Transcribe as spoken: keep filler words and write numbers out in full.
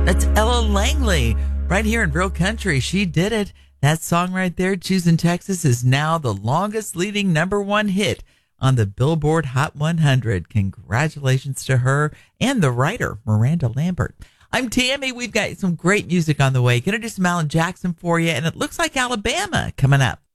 That's Ella Langley right here in Real Country. She did it. That song right there, Choosing Texas, is now the longest leading number one hit on the Billboard Hot one hundred. Congratulations to her and the writer, Miranda Lambert. I'm Tammy. We've got some great music on the way. Gonna do some Alan Jackson for you, and it looks like Alabama coming up.